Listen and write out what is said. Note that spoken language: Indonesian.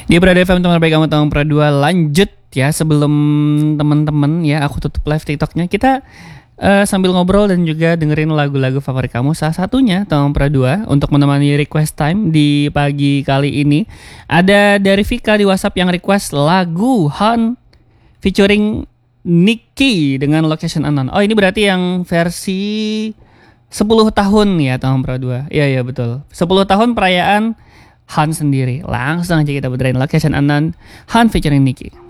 Di Prada FM teman baik kamu tahun Prada 2 lanjut ya. Sebelum teman-teman ya aku tutup live TikToknya, kita sambil ngobrol dan juga dengerin lagu-lagu favorit kamu. Salah satunya tahun Prada 2 untuk menemani request time di pagi kali ini. Ada dari Vika di WhatsApp yang request lagu Han featuring Nicky dengan Location Unknown. Oh, ini berarti yang versi 10 tahun ya tahun Prada 2. Iya betul. 10 tahun perayaan Han sendiri. Langsung aja kita puterin Location Unknown Han featuring Nicky.